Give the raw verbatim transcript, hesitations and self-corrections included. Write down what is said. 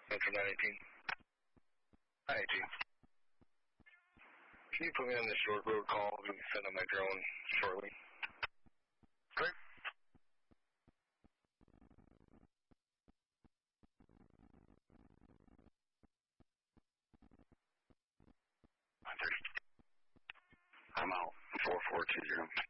Metro nine eighteen. nine eighteen. Can you put me on the short road call? I'm going to send on my drone shortly. Great. I'm out. four four two zero.